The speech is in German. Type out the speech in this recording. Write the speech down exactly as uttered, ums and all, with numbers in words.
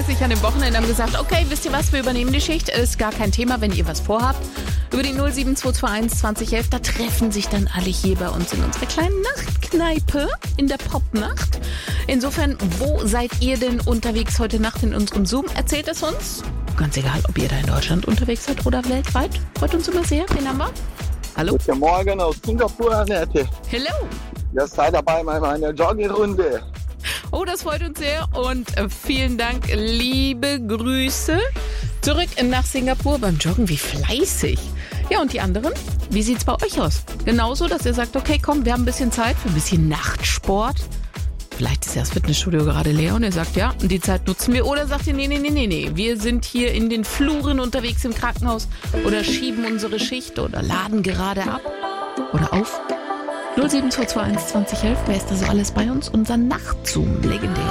sich an dem Wochenende, haben gesagt, okay, wisst ihr was, wir übernehmen die Schicht. Ist gar kein Thema, wenn ihr was vorhabt. Über die null sieben zwei zwei eins zwanzig elf, da treffen sich dann alle hier bei uns in unserer kleinen Nachtkneipe, in der Popnacht. Insofern, wo seid ihr denn unterwegs heute Nacht in unserem Zoom? Erzählt es uns. Ganz egal, ob ihr da in Deutschland unterwegs seid oder weltweit. Freut uns immer sehr. Wen haben wir? Hallo? Guten Morgen aus Singapur, Annette. Hello. Ja, sei dabei bei meiner Joggingrunde. Oh, das freut uns sehr und äh, vielen Dank, liebe Grüße. Zurück nach Singapur beim Joggen, wie fleißig. Ja, und die anderen? Wie sieht's bei euch aus? Genauso, dass ihr sagt, okay, komm, wir haben ein bisschen Zeit für ein bisschen Nachtsport. Vielleicht ist ja das Fitnessstudio gerade leer und ihr sagt, ja, die Zeit nutzen wir. Oder sagt ihr, nee, nee, nee, nee, nee, wir sind hier in den Fluren unterwegs im Krankenhaus oder schieben unsere Schicht oder laden gerade ab oder auf. null sieben zwei zwei eins zwanzig elf, wer ist da so alles bei uns? Unser Nachtzoom, legendär.